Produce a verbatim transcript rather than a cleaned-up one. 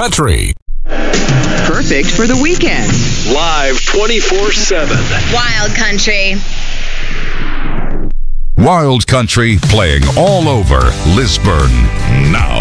country. Perfect for the weekend. Live twenty-four seven. Wild Country. Wild Country playing all over Lisburn now.